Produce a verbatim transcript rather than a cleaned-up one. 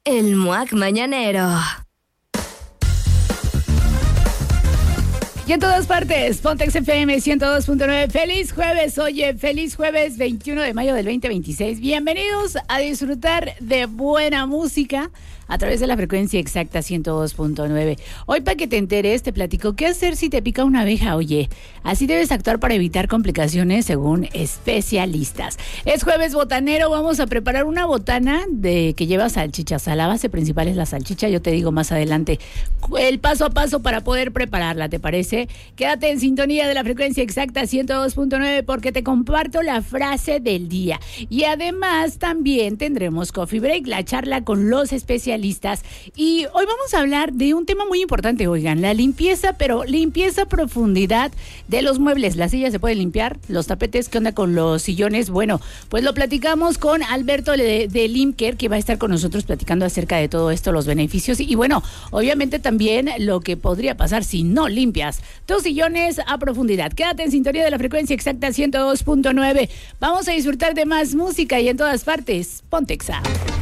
El M U A C Mañanero. Y en todas partes, Pontex F M ciento dos punto nueve. Feliz jueves, oye, feliz jueves veintiuno de mayo del veinte veintiséis. Bienvenidos a disfrutar de buena música a través de la frecuencia exacta ciento dos punto nueve. Hoy, para que te enteres, te platico qué hacer si te pica una abeja. Oye, así debes actuar para evitar complicaciones según especialistas. Es jueves botanero, vamos a preparar una botana de que lleva salchichas. La base principal es la salchicha, yo te digo más adelante el paso a paso para poder prepararla, ¿te parece? Quédate en sintonía de la frecuencia exacta ciento dos punto nueve porque te comparto la frase del día. Y además también tendremos Coffee Break, la charla con los especialistas. Y hoy vamos a hablar de un tema muy importante, oigan, la limpieza, pero limpieza a profundidad de los muebles. Las sillas se pueden limpiar, los tapetes, ¿qué onda con los sillones? Bueno, pues lo platicamos con Alberto de, de Limcare, que va a estar con nosotros platicando acerca de todo esto, los beneficios y bueno, obviamente también lo que podría pasar si no limpias tus sillones a profundidad. Quédate en sintonía de la frecuencia exacta ciento dos punto nueve. Vamos a disfrutar de más música y en todas partes, Pontexa.